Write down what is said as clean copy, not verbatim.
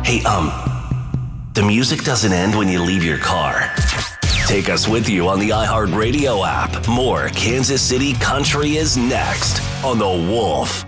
Hey, the music doesn't end when you leave your car. Take us with you on the iHeartRadio app. More Kansas City Country is next on The Wolf.